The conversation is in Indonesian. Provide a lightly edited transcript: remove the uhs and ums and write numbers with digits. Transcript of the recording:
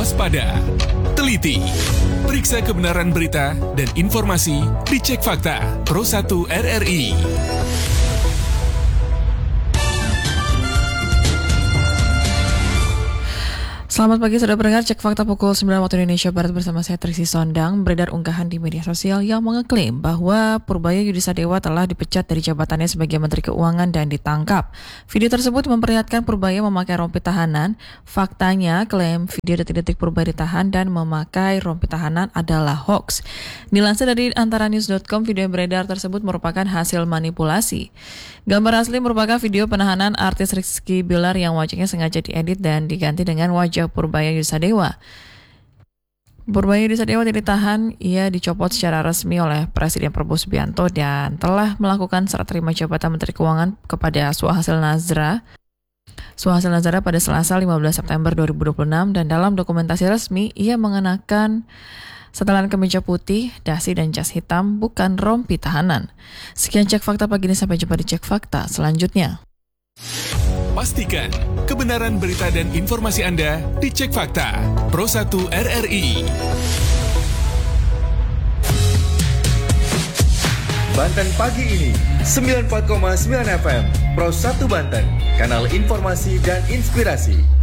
waspada, teliti, periksa kebenaran berita dan informasi di Cek Fakta Pro 1 RRI. Selamat pagi, saudara pendengar. Cek Fakta pukul 9 waktu Indonesia Barat bersama saya Triksi Sondang. Beredar unggahan di media sosial yang mengeklaim bahwa Purbaya Yudisadewa telah dipecat dari jabatannya sebagai Menteri Keuangan dan ditangkap. Video tersebut memperlihatkan Purbaya memakai rompi tahanan. Faktanya, klaim video detik-detik Purbaya ditahan dan memakai rompi tahanan adalah hoax. Dilansir dari antaranews.com, video yang beredar tersebut merupakan hasil manipulasi. Gambar asli merupakan video penahanan artis Rizky Bilar yang wajahnya sengaja diedit dan diganti dengan wajah Purbaya Yudisadewa. Purbaya Yudisadewa tidak ditahan, ia dicopot secara resmi oleh Presiden Prabowo Subianto dan telah melakukan serah terima jabatan Menteri Keuangan kepada Suhasil Nazara pada Selasa 15 September 2026 dan dalam dokumentasi resmi ia mengenakan setelan kemeja putih, dasi dan jas hitam, bukan rompi tahanan. Sekian Cek Fakta pagi ini, sampai jumpa di Cek Fakta selanjutnya. Pastikan kebenaran berita dan informasi Anda di Cek Fakta Pro 1 RRI. Banten pagi ini 94,9 FM Pro 1 Banten, kanal informasi dan inspirasi.